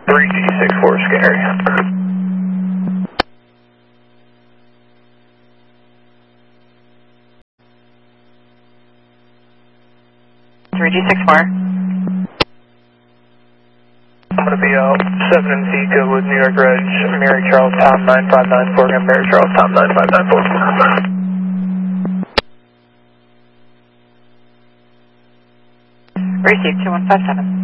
3G64 scary. 3G64. I'm going to be out 7 and Zika with New York Reg, Mary Charles Tom 9594, again, Mary Charles Tom 9594. Receive 2157.